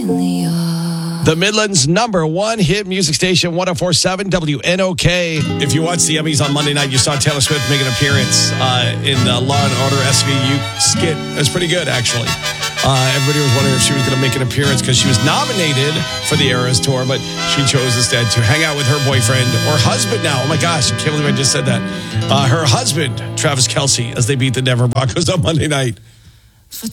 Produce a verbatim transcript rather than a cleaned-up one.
really are. The Midland's number one hit music station, one oh four point seven W N O K. If you watched the Emmys on Monday night, you saw Taylor Swift make an appearance uh, in the Law and Order S V U skit. It was pretty good, actually. Uh, everybody was wondering if she was going to make an appearance because she was nominated for the Eras Tour, but she chose instead to hang out with her boyfriend or husband now. Oh my gosh, I can't believe I just said that. Uh, her husband, Travis Kelce, as they beat the Denver Broncos on Monday night.